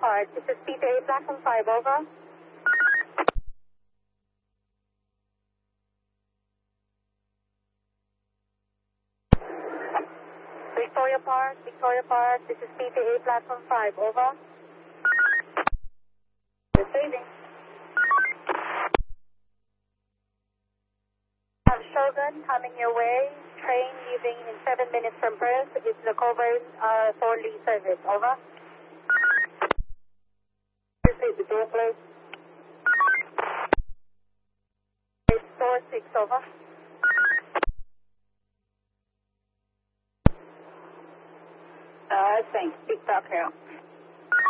Park. This is PTA Platform 5, over. Victoria Park, this is PTA Platform 5, over. Receiving. Shogun coming your way. Train leaving in 7 minutes from Perth. It's the covered for Lee service, over. Receive the door, please. It's door 6, over. Thanks. Big talk here.